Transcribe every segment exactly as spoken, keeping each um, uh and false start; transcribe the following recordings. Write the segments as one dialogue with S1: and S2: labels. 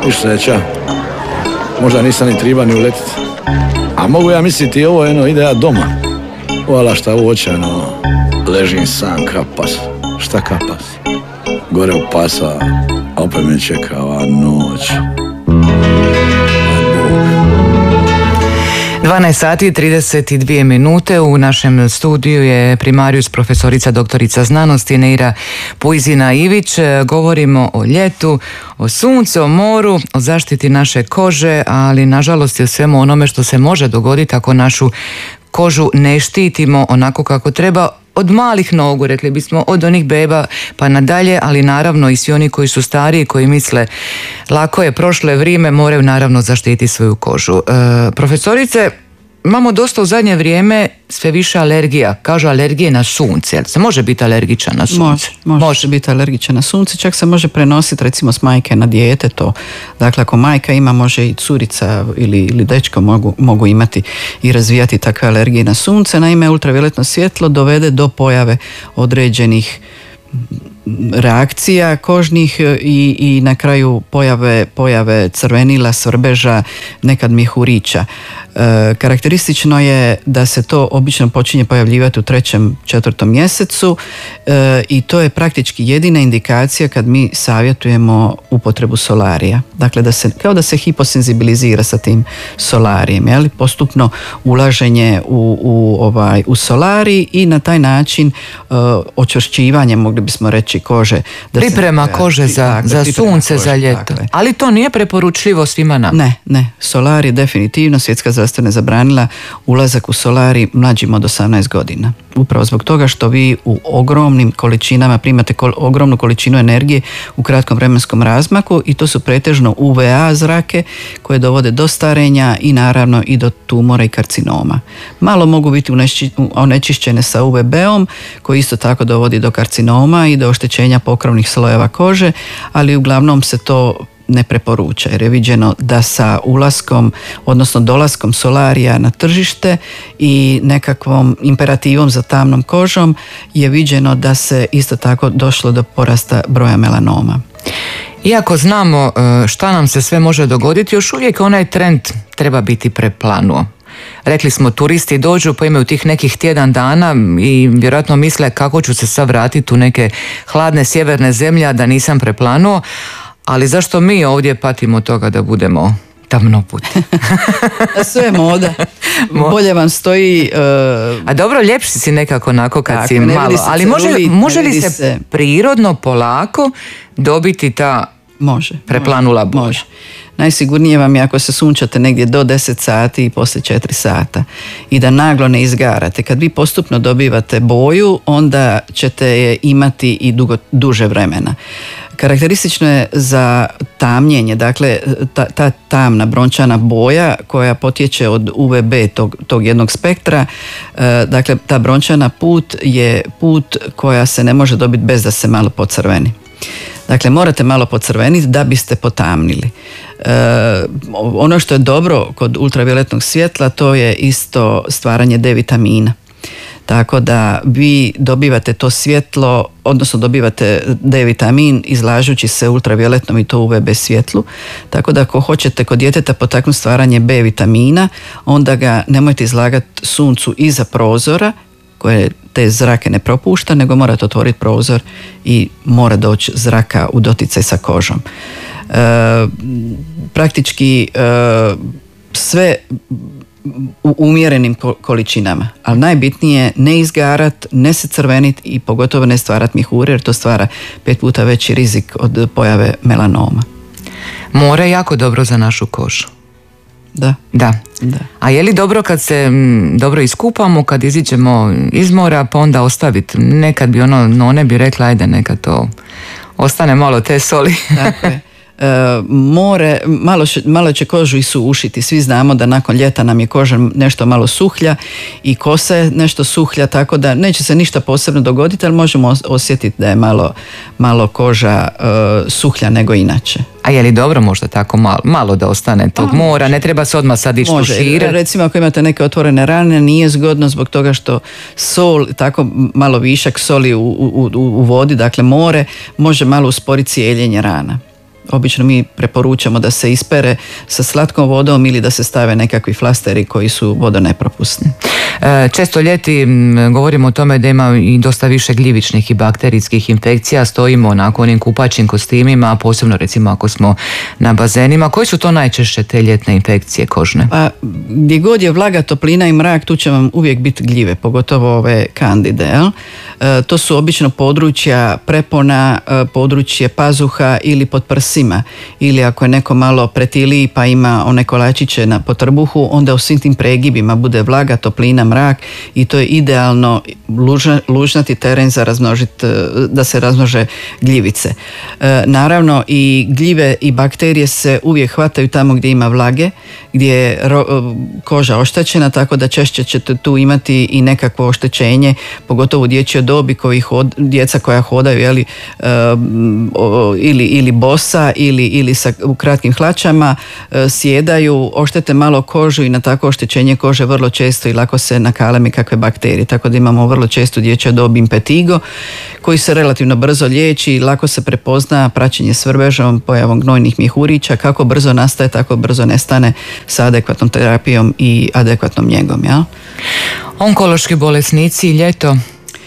S1: Viš sreća. Možda nisam ni triba ni uletiti. A mogu ja misliti ovo eno, ide ja doma. Vala šta u očajno. Ležim sam kapas. Šta kapas? Gore u pasa, a opet me čeka ova noć.
S2: dvanaest sati i trideset dvije minute. U našem studiju je primarijus profesorica doktorica znanosti Neira Pujzina-Ivić. Govorimo o ljetu, o suncu, o moru, o zaštiti naše kože, ali nažalost i o svemu onome što se može dogoditi ako našu kožu ne štitimo onako kako treba. Od malih nogu, rekli bismo, od onih beba pa nadalje, ali naravno i svi oni koji su stariji, koji misle lako je, prošlo je vrijeme, moraju naravno zaštiti svoju kožu. E, profesorice, imamo dosta u zadnje vrijeme sve više alergija. Kažu alergije na sunce. Se može biti alergičan na sunce?
S3: Može, može, može biti alergičan na sunce. Čak se može prenositi recimo s majke na dijete to. Dakle, ako majka ima, može i curica ili, ili dečko mogu, mogu imati i razvijati takve alergije na sunce. Naime, ultravioletno svjetlo dovede do pojave određenih reakcija kožnih i, i na kraju pojave, pojave crvenila, svrbeža, nekad mjehurića. E, karakteristično je da se to obično počinje pojavljivati u trećem, četvrtom mjesecu e, i to je praktički jedina indikacija kad mi savjetujemo upotrebu solarija. Dakle, da se, kao da se hiposenzibilizira sa tim solarijem, jel? Postupno ulaženje u, u, ovaj, u solarij i na taj način e, očvršćivanje, mogli bismo reći, kože. Da
S2: priprema
S3: se,
S2: kože za, dakle, za sunce, kože, za ljeto. Dakle. Ali to nije preporučljivo svima nama.
S3: Ne, ne. Solarij definitivno, Svjetska zdravstvena zabranila ulazak u solarij mlađim od osamnaest godina. Upravo zbog toga što vi u ogromnim količinama primate kol- ogromnu količinu energije u kratkom vremenskom razmaku i to su pretežno U V A zrake koje dovode do starenja i naravno i do tumora i karcinoma. Malo mogu biti onečišćene sa U V B-om koji isto tako dovodi do karcinoma i do oštećenja pokrovnih slojeva kože, ali uglavnom se to ne preporuča jer je viđeno da sa ulaskom, odnosno dolaskom solarija na tržište i nekakvom imperativom za tamnom kožom je viđeno da se isto tako došlo do porasta broja melanoma.
S2: Iako znamo šta nam se sve može dogoditi, još uvijek onaj trend treba biti preplanuo. Rekli smo, turisti dođu pa imaju tih nekih tjedan dana i vjerojatno misle kako ću se sad vratiti u neke hladne sjeverne zemlje da nisam preplanuo, ali zašto mi ovdje patimo toga da budemo tamnoputi?
S3: Sve je moda. Bolje vam stoji... Uh...
S2: A dobro, ljepši si nekako onako kad tako, si malo, ali može, celulit, može li se, se prirodno, polako dobiti ta može, preplanula boja? Može.
S3: Najsigurnije vam je ako se sunčate negdje do deset sati i poslije četiri sata i da naglo ne izgarate. Kad vi postupno dobivate boju, onda ćete je imati i dugo, duže vremena. Karakteristično je za tamnjenje, dakle ta, ta tamna brončana boja koja potječe od U V B tog, tog jednog spektra, e, dakle ta brončana put je put koja se ne može dobiti bez da se malo pocrveni. Dakle, morate malo pocrveniti da biste potamnili. E, ono što je dobro kod ultravioletnog svjetla to je isto stvaranje D vitamina. Tako da vi dobivate to svjetlo, odnosno dobivate D vitamin izlažući se ultravioletnom i to U V B svjetlu. Tako da ako hoćete kod djeteta potaknuti stvaranje B vitamina, onda ga nemojte izlagati suncu iza prozora koje te zrake ne propušta, nego morate otvoriti prozor i mora doći zraka u doticaj sa kožom. E, praktički e, sve u umjerenim količinama, ali najbitnije je ne izgarat, ne se crvenit i pogotovo ne stvarat mjehur jer to stvara pet puta veći rizik od pojave melanoma.
S2: More je jako dobro za našu kožu.
S3: Da.
S2: Da.
S3: Da.
S2: A je li dobro kad se m, dobro iskupamo, kad iziđemo iz mora, pa onda ostaviti? Nekad bi ono, no ne bi rekla, ajde neka to ostane malo te soli.
S3: Dakle, e, more, malo, še, malo će kožu isušiti. Svi znamo da nakon ljeta nam je koža nešto malo suhlja i kosa je nešto suhlja, tako da neće se ništa posebno dogoditi, ali možemo osjetiti da je malo, malo koža e, suhlja nego inače.
S2: A je li dobro možda tako malo, malo da ostane tog pa, mora, ne treba se odmah sad ići tuširati?
S3: Recimo ako imate neke otvorene rane, nije zgodno zbog toga što sol, tako malo višak soli u, u, u, u vodi, dakle more, može malo usporiti cijeljenje rana. Obično mi preporučamo da se ispere sa slatkom vodom ili da se stave nekakvi flasteri koji su vodonepropusni.
S2: Često ljeti govorimo o tome da ima i dosta više gljivičnih i bakterijskih infekcija, stojimo onako onim kupaćim kostimima, posebno recimo ako smo na bazenima. Koje su to najčešće te ljetne infekcije kožne?
S3: Pa gdje god je vlaga, toplina i mrak, tu će vam uvijek biti gljive, pogotovo ove kandide. Jel? E, to su obično područja prepona, e, područje pazuha ili pod prsima, ili ako je neko malo pretiliji pa ima one kolačiće na potrbuhu, onda u svim tim pregibima bude vlaga, toplina, mrak i to je idealno lužna, lužnati teren za razmnožiti, da se razmnože gljivice. E, naravno i gljive i bakterije se uvijek hvataju tamo gdje ima vlage, gdje je ro, koža oštećena, tako da češće ćete tu imati i nekakvo oštećenje, pogotovo u dječjoj dobi, koji hod, djeca koja hodaju jeli, e, o, ili, ili bosa ili, ili sa, u kratkim hlačama, e, sjedaju, oštete malo kožu i na tako oštećenje kože vrlo često i lako se nakalemi kakve bakterije, tako da imamo vrlo često u dječjoj dobi impetigo koji se relativno brzo liječi, lako se prepozna praćenje s vrbežom, pojavom gnojnih mjehurića, kako brzo nastaje, tako brzo nestane sa adekvatnom terapijom i adekvatnom njegom. Ja?
S2: Onkološki bolesnici i ljeto?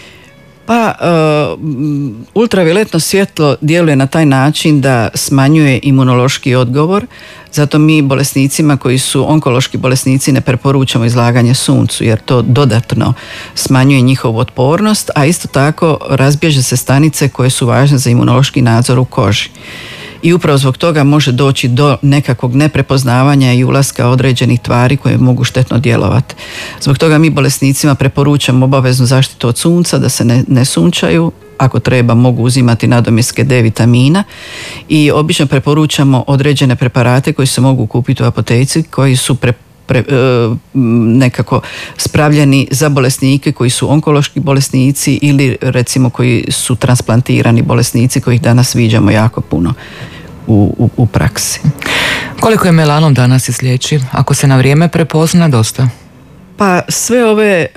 S3: Pa uh, ultravioletno svjetlo djeluje na taj način da smanjuje imunološki odgovor, zato mi bolesnicima koji su onkološki bolesnici ne preporučamo izlaganje suncu jer to dodatno smanjuje njihovu otpornost, a isto tako razbježe se stanice koje su važne za imunološki nadzor u koži. I upravo zbog toga može doći do nekakvog neprepoznavanja i ulaska određenih tvari koje mogu štetno djelovati. Zbog toga mi bolesnicima preporučamo obaveznu zaštitu od sunca, da se ne, ne sunčaju, ako treba mogu uzimati nadomjeske D vitamina i obično preporučamo određene preparate koji se mogu kupiti u apoteci, koji su pre, pre, nekako spravljeni za bolesnike koji su onkološki bolesnici ili recimo koji su transplantirani bolesnici kojih danas viđamo jako puno u, u, u praksi.
S2: Koliko je melanom danas izliječiv? Ako se na vrijeme prepozna, dosta?
S3: Pa sve ove e,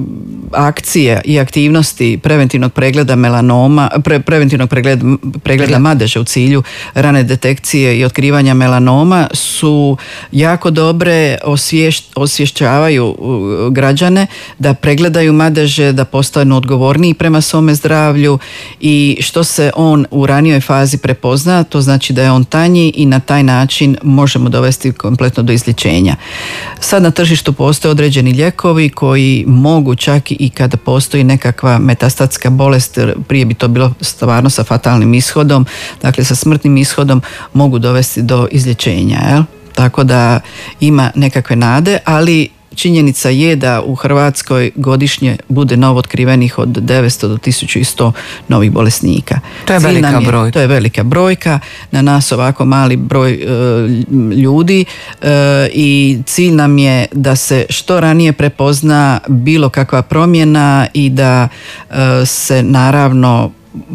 S3: akcije i aktivnosti preventivnog pregleda melanoma, pre, preventivnog pregleda, pregleda madeže u cilju rane detekcije i otkrivanja melanoma su jako dobre, osvješć, osvješćavaju građane da pregledaju madeže, da postanu odgovorniji prema svome zdravlju i što se on u ranijoj fazi prepozna, to znači da je on tanji i na taj način možemo dovesti kompletno do izlječenja. Sad na tržištu postoje određeni lijekovi koji mogu čak i kada postoji nekakva metastatska bolest, prije bi to bilo stvarno sa fatalnim ishodom, dakle sa smrtnim ishodom, mogu dovesti do izlječenja. Jel? Tako da ima nekakve nade, ali činjenica je da u Hrvatskoj godišnje bude novootkrivenih od devetsto do tisuću sto novih bolesnika.
S2: To je velika je, brojka.
S3: To je velika brojka na nas ovako mali broj e, ljudi e, i cilj nam je da se što ranije prepozna bilo kakva promjena i da e, se naravno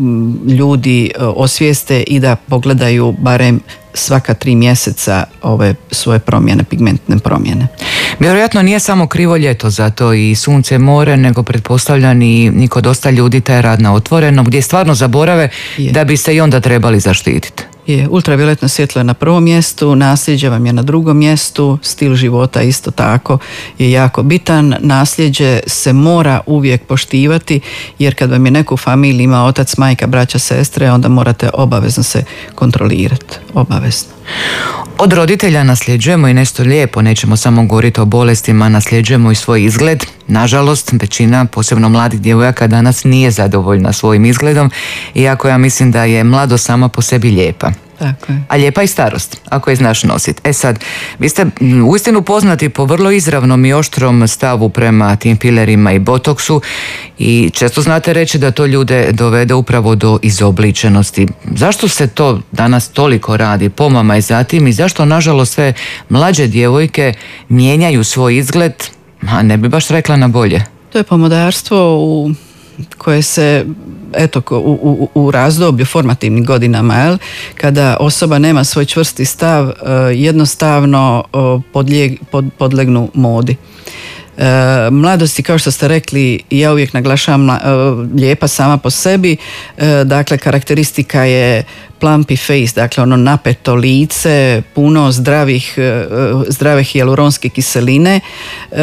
S3: ljudi osvijeste i da pogledaju barem svaka tri mjeseca ove svoje promjene, pigmentne promjene.
S2: Vjerojatno nije samo krivo ljeto za to i sunce, more, nego pretpostavljam i kod dosta ljudi taj rad na otvorenom gdje stvarno zaborave je. Da bi se i onda trebali zaštititi.
S3: Je, ultravioletno svjetlo je na prvom mjestu, nasljeđe vam je na drugom mjestu, stil života isto tako je jako bitan. Nasljeđe se mora uvijek poštivati jer kad vam je neko u familiji ima otac, majka, braća, sestre, onda morate obavezno se kontrolirati, obavezno.
S2: Od roditelja nasljeđujemo i nešto lijepo, nećemo samo govoriti o bolestima, nasljeđujemo i svoj izgled. Nažalost, većina, posebno mladih djevojaka, danas nije zadovoljna svojim izgledom, iako ja mislim da je mladost sama po sebi lijepa.
S3: Tako je.
S2: A lijepa i starost, ako je znaš nositi. E sad, vi ste uistinu poznati po vrlo izravnom i oštrom stavu prema tim filerima i botoksu i često znate reći da to ljude dovede upravo do izobličenosti. Zašto se to danas toliko radi pomama i zatim i zašto nažalost sve mlađe djevojke mijenjaju svoj izgled, a ne bi baš rekla na bolje?
S3: To je pomodarstvo u koje se eto u, u, u razdoblju formativnih godinama, jel, kada osoba nema svoj čvrsti stav, jednostavno podlijeg, pod, podlegnu modi. E, mladosti, kao što ste rekli, ja uvijek naglašavam, lijepa sama po sebi, e, dakle karakteristika je plumpy face, dakle ono napeto lice, puno zdravih, uh, zdrave hijaluronske kiseline, uh,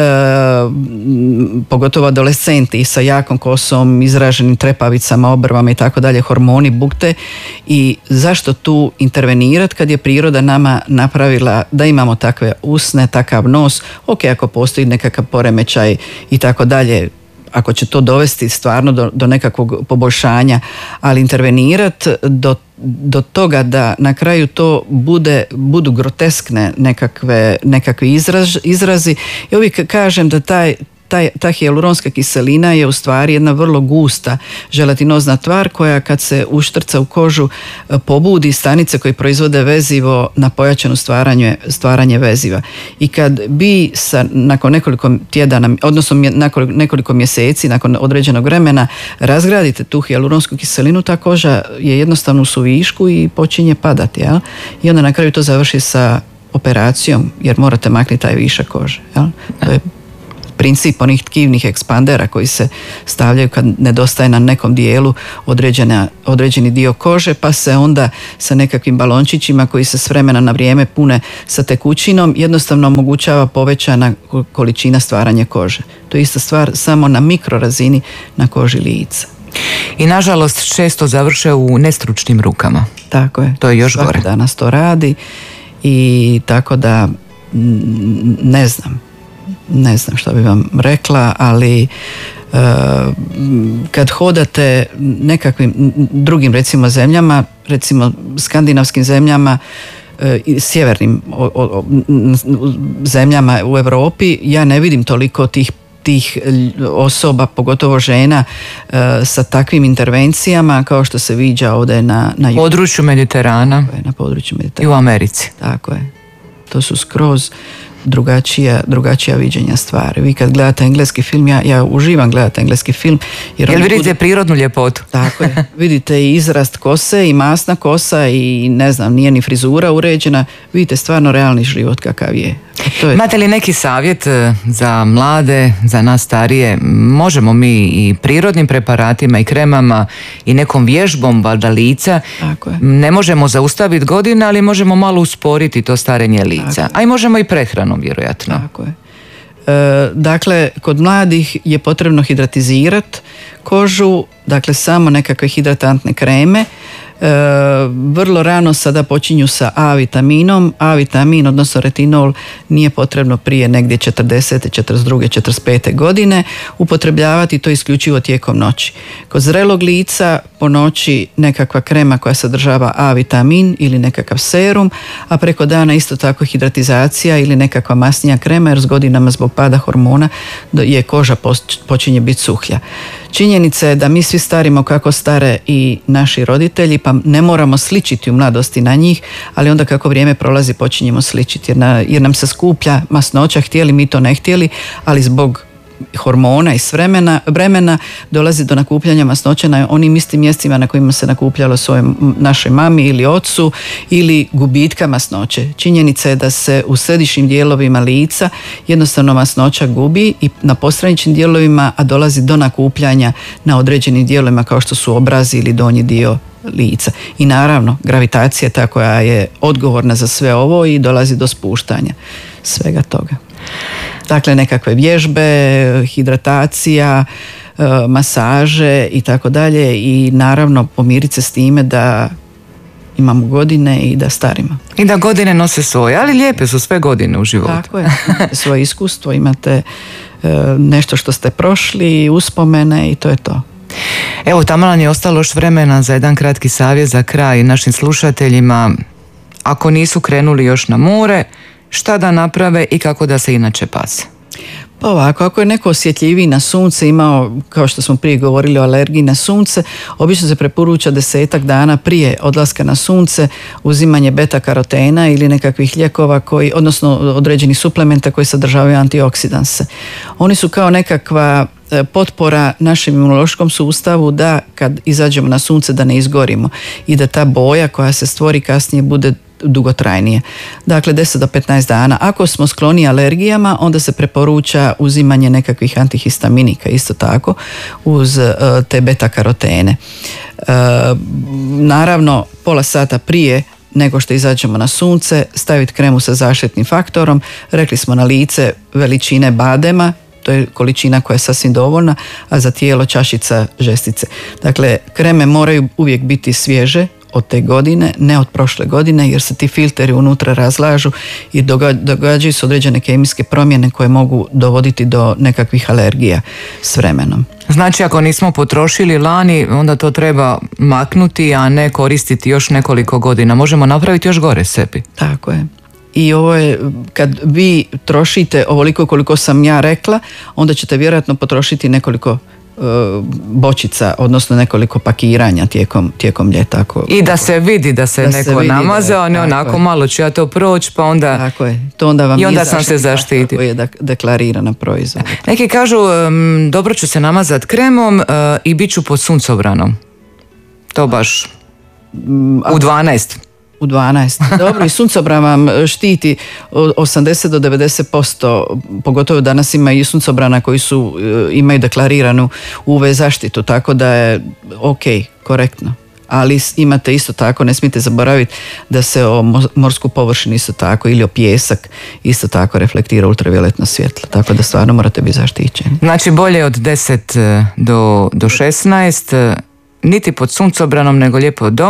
S3: pogotovo adolescenti sa jakom kosom, izraženim trepavicama, obrvama i tako dalje, hormoni, bukte. I zašto tu intervenirati kad je priroda nama napravila da imamo takve usne, takav nos, ok, ako postoji nekakav poremećaj i tako dalje, ako će to dovesti stvarno do, do nekakvog poboljšanja, ali intervenirati do, do toga da na kraju to bude, budu groteskne nekakve, nekakvi izraz, izrazi. I uvijek kažem da taj Taj, ta hijaluronska kiselina je u stvari jedna vrlo gusta želatinozna tvar koja kad se uštrca u kožu pobudi stanice koje proizvode vezivo na pojačano stvaranje, stvaranje veziva. I kad bi sa, nakon nekoliko tjedana, odnosno nakon nekoliko mjeseci, nakon određenog vremena razgradite tu hijaluronsku kiselinu, ta koža je jednostavno u suvišku i počinje padati. Jel? I onda na kraju to završi sa operacijom jer morate maknuti taj višak kože. Jel? To je princip onih tkivnih ekspandera koji se stavljaju kad nedostaje na nekom dijelu određena, određeni dio kože, pa se onda sa nekakvim balončićima koji se s vremena na vrijeme pune sa tekućinom jednostavno omogućava povećana količina stvaranja kože. To je ista stvar samo na mikrorazini na koži lica.
S2: I nažalost često završe u nestručnim rukama.
S3: Tako je.
S2: To je još
S3: Svaki
S2: gore.
S3: danas to radi i tako da ne znam. Ne znam što bi vam rekla, ali uh, kad hodate nekakvim drugim recimo zemljama, recimo skandinavskim zemljama, uh, sjevernim o, o, zemljama u Europi, ja ne vidim toliko tih tih osoba, pogotovo žena, uh, sa takvim intervencijama kao što se viđa ovdje na, na
S2: području Mediterana.
S3: Na području Mediterana.
S2: I u Americi.
S3: Tako je. To su skroz drugačija, drugačija viđenja stvari. Vi kad gledate engleski film, ja, ja uživam gledati engleski film. Jer
S2: Jel vidite
S3: budu...
S2: prirodnu ljepotu?
S3: Tako je. Vidite i izrast kose i masna kosa i ne znam, nije ni frizura uređena. Vidite stvarno realni život kakav je. To je...
S2: Imate li neki savjet za mlade, za nas starije? Možemo mi i prirodnim preparatima i kremama i nekom vježbom valjda lica.
S3: Tako je.
S2: Ne možemo zaustaviti godine, ali možemo malo usporiti to starenje lica. A i možemo i prehranom, vjerojatno.
S3: Tako je. E, dakle, kod mladih je potrebno hidratizirati kožu, dakle samo nekakve hidratantne kreme. E, vrlo rano sada počinju sa A vitaminom. A vitamin, odnosno retinol, nije potrebno prije negdje četrdesete, četrdeset druge, četrdeset pete godine upotrebljavati to isključivo tijekom noći. Kod zrelog lica po noći nekakva krema koja sadržava A vitamin ili nekakav serum, a preko dana isto tako hidratizacija ili nekakva masnija krema jer s godinama zbog pada hormona je koža počinje biti suhlja. Činjenica je da mi svi starimo kako stare i naši roditelji, pa ne moramo sličiti u mladosti na njih, ali onda kako vrijeme prolazi počinjemo sličiti jer, na, jer nam se skuplja masnoća, htjeli mi to ne htjeli, ali zbog hormona i s vremena, vremena dolazi do nakupljanja masnoće na onim istim mjestima na kojima se nakupljalo svojoj našoj mami ili ocu ili gubitka masnoće. Činjenica je da se u središnjim dijelovima lica jednostavno masnoća gubi i na postraničnim dijelovima, a dolazi do nakupljanja na određenim dijelovima kao što su obrazi ili donji dio lica. I naravno, gravitacija je ta koja je odgovorna za sve ovo i dolazi do spuštanja svega toga. Dakle, nekakve vježbe, hidratacija, masaže i tako dalje i naravno pomiriti se s time da imamo godine i da starimo.
S2: I da godine nose svoje, ali lijepe su sve godine u životu.
S3: Tako je, imate svoje iskustvo, imate nešto što ste prošli, uspomene i to je to.
S2: Evo, tamo nam je ostalo još vremena za jedan kratki savjet za kraj našim slušateljima. Ako nisu krenuli još na more, šta da naprave i kako da se inače pase?
S3: Pa ovako, ako je neko osjetljiviji na sunce, imao, kao što smo prije govorili o alergiji na sunce, obično se preporuča desetak dana prije odlaska na sunce uzimanje beta karotena ili nekakvih lijekova koji, odnosno određenih suplementa koji sadržavaju antioksidanse. Oni su kao nekakva potpora našem imunološkom sustavu da kad izađemo na sunce da ne izgorimo i da ta boja koja se stvori kasnije bude dugotrajnije. Dakle, deset do petnaest dana. Ako smo skloni alergijama, onda se preporuča uzimanje nekakvih antihistaminika, isto tako, uz uh, te beta-karotene. Uh, naravno, pola sata prije nego što izađemo na sunce, staviti kremu sa zaštitnim faktorom. Rekli smo na lice veličine badema, to je količina koja je sasvim dovoljna, a za tijelo čašica žestice. Dakle, kreme moraju uvijek biti svježe od te godine, ne od prošle godine, jer se ti filteri unutra razlažu i događaju se određene kemijske promjene koje mogu dovoditi do nekakvih alergija s vremenom.
S2: Znači, ako nismo potrošili lani, onda to treba maknuti, a ne koristiti još nekoliko godina. Možemo napraviti još gore sebi.
S3: Tako je. I ovo je, kad vi trošite ovoliko koliko sam ja rekla, onda ćete vjerojatno potrošiti nekoliko uh, bočica, odnosno nekoliko pakiranja tijekom, tijekom ljeta. Ako,
S2: I da se vidi da se
S3: da
S2: neko
S3: se vidi,
S2: namazao, ne onako je. Malo ću ja to proći, pa onda...
S3: Tako je. To onda vam
S2: I onda sam se zaštitio.
S3: Koji je deklarirana proizvod.
S2: Neki kažu, um, dobro ću se namazati kremom uh, i bit ću pod suncobranom. To baš u dvanaest.
S3: U dvanaest. Dobro, i suncobran vam štiti osamdeset do devedeset posto, pogotovo danas ima i suncobrana koji su, imaju deklariranu U V zaštitu, tako da je ok, korektno. Ali imate isto tako, ne smijete zaboraviti da se o morsku površinu isto tako ili o pijesak isto tako reflektira ultravioletno svjetlo, tako da stvarno morate biti zaštićeni.
S2: Znači bolje od deset do šesnaest, niti pod suncobranom nego lijepo doma.